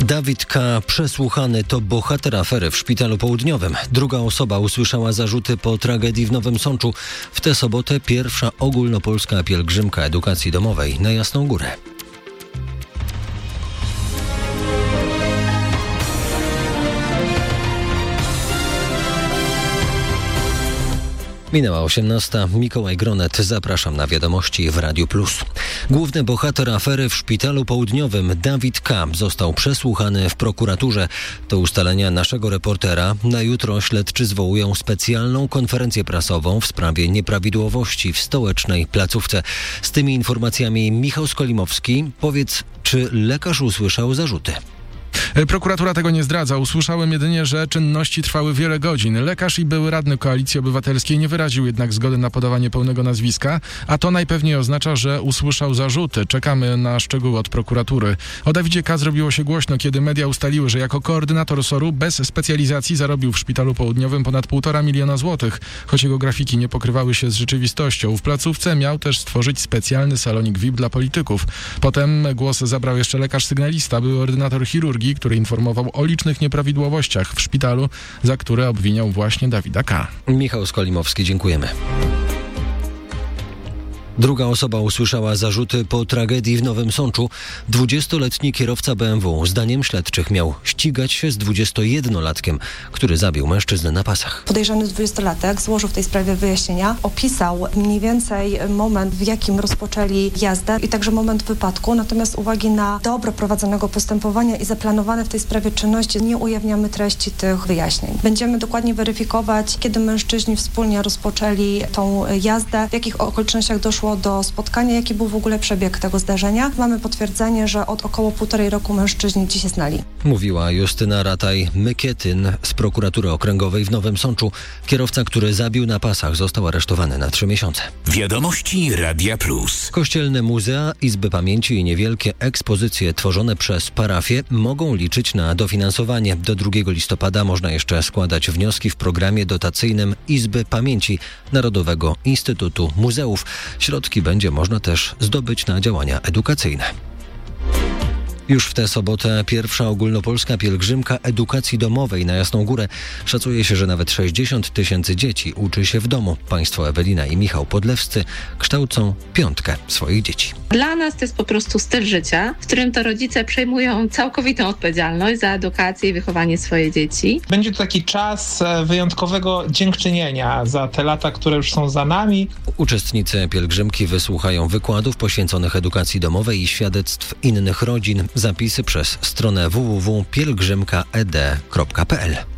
Dawid K. przesłuchany to bohater afery w Szpitalu Południowym. Druga osoba usłyszała zarzuty po tragedii w Nowym Sączu. W tę sobotę pierwsza ogólnopolska pielgrzymka edukacji domowej na Jasną Górę. Minęła 18. Mikołaj Gronet. Zapraszam na wiadomości w Radiu Plus. Główny bohater afery w Szpitalu Południowym, Dawid K. został przesłuchany w prokuraturze. To ustalenia naszego reportera. Na jutro śledczy zwołują specjalną konferencję prasową w sprawie nieprawidłowości w stołecznej placówce. Z tymi informacjami Michał Skolimowski. Powiedz, czy lekarz usłyszał zarzuty? Prokuratura tego nie zdradza. Usłyszałem jedynie, że czynności trwały wiele godzin. Lekarz i były radny Koalicji Obywatelskiej nie wyraził jednak zgody na podawanie pełnego nazwiska, a to najpewniej oznacza, że usłyszał zarzuty. Czekamy na szczegóły od prokuratury. O Dawidzie K. zrobiło się głośno, kiedy media ustaliły, że jako koordynator SOR-u bez specjalizacji zarobił w Szpitalu Południowym ponad 1,5 miliona złotych, choć jego grafiki nie pokrywały się z rzeczywistością. W placówce miał też stworzyć specjalny salonik VIP dla polityków. Potem głos zabrał jeszcze lekarz sygnalista, były ordynator chirurgii, który informował o licznych nieprawidłowościach w szpitalu, za które obwiniał właśnie Dawida K. Michał Skolimowski, dziękujemy. Druga osoba usłyszała zarzuty po tragedii w Nowym Sączu. 20-letni kierowca BMW, zdaniem śledczych, miał ścigać się z 21-latkiem, który zabił mężczyznę na pasach. Podejrzany 20-latek złożył w tej sprawie wyjaśnienia, opisał mniej więcej moment, w jakim rozpoczęli jazdę i także moment wypadku, natomiast z uwagi na dobro prowadzonego postępowania i zaplanowane w tej sprawie czynności nie ujawniamy treści tych wyjaśnień. Będziemy dokładnie weryfikować, kiedy mężczyźni wspólnie rozpoczęli tą jazdę, w jakich okolicznościach doszło do spotkania, jaki był w ogóle przebieg tego zdarzenia. Mamy potwierdzenie, że od około 1,5 roku mężczyźni dziś się znali. Mówiła Justyna Rataj-Mykietyn z prokuratury okręgowej w Nowym Sączu. Kierowca, który zabił na pasach, został aresztowany na 3 miesiące. Wiadomości Radia Plus. Kościelne muzea, izby pamięci i niewielkie ekspozycje tworzone przez parafie mogą liczyć na dofinansowanie. Do 2 listopada można jeszcze składać wnioski w programie dotacyjnym Izby Pamięci Narodowego Instytutu Muzeów. Środki będzie można też zdobyć na działania edukacyjne. Już w tę sobotę pierwsza ogólnopolska pielgrzymka edukacji domowej na Jasną Górę. Szacuje się, że nawet 60 000 dzieci uczy się w domu. Państwo Ewelina i Michał Podlewscy kształcą 5 swoich dzieci. Dla nas to jest po prostu styl życia, w którym to rodzice przejmują całkowitą odpowiedzialność za edukację i wychowanie swoich dzieci. Będzie to taki czas wyjątkowego dziękczynienia za te lata, które już są za nami. Uczestnicy pielgrzymki wysłuchają wykładów poświęconych edukacji domowej i świadectw innych rodzin. Zapisy przez stronę www.pielgrzymkaed.pl.